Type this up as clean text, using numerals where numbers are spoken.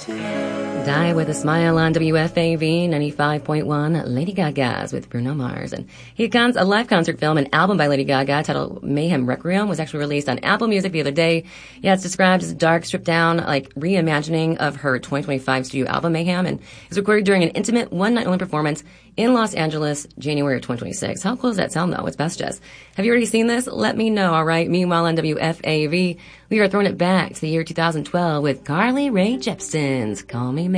Die with a Smile on WFAV 95.1. Lady Gaga's with Bruno Mars. And a live concert film, an album by Lady Gaga titled Mayhem Requiem, was actually released on Apple Music the other day. Yeah, it's described as a dark, stripped down, reimagining of her 2025 studio album Mayhem, and it's recorded during an intimate one-night-only performance in Los Angeles, January of 2026. How cool does that sound, though? It's best, Jess. Have you already seen this? Let me know, all right? Meanwhile, on WFAV, we are throwing it back to the year 2012 with Carly Rae Jepsen's Call Me